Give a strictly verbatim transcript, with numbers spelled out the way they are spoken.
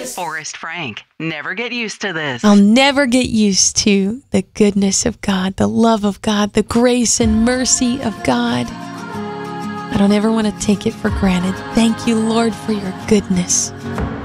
Forrest Frank, never get used to this. I'll never get used to the goodness of God, the love of God, the grace and mercy of God. I don't ever want to take it for granted. Thank you, Lord, for your goodness.